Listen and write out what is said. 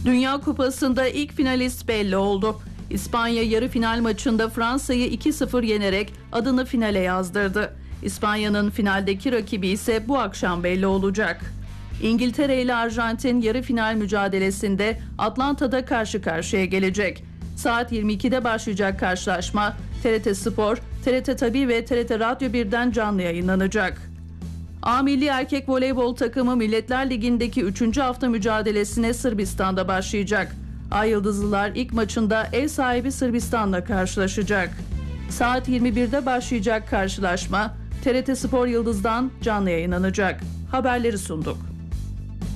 Dünya Kupası'nda ilk finalist belli oldu. İspanya yarı final maçında Fransa'yı 2-0 yenerek adını finale yazdırdı. İspanya'nın finaldeki rakibi ise bu akşam belli olacak. İngiltere ile Arjantin yarı final mücadelesinde Atlanta'da karşı karşıya gelecek. Saat 22'de başlayacak karşılaşma TRT Spor, TRT Tabii ve TRT Radyo 1'den canlı yayınlanacak. A Milli Erkek Voleybol takımı Milletler Ligi'ndeki 3. hafta mücadelesine Sırbistan'da başlayacak. Ay Yıldızlılar ilk maçında ev sahibi Sırbistan'la karşılaşacak. Saat 21'de başlayacak karşılaşma TRT Spor Yıldız'dan canlı yayınlanacak. Haberleri sunduk.